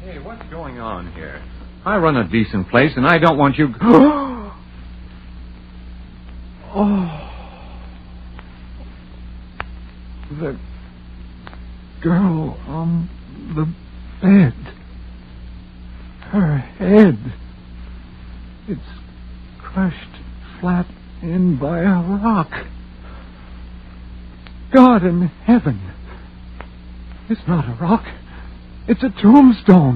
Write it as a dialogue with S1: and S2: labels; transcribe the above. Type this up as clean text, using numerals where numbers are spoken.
S1: Hey, what's going on here? I run a decent place, and I don't want you... Oh. The girl on the bed. Her head. It's crushed flat in by a rock. God in heaven. It's not a rock. It's a tombstone.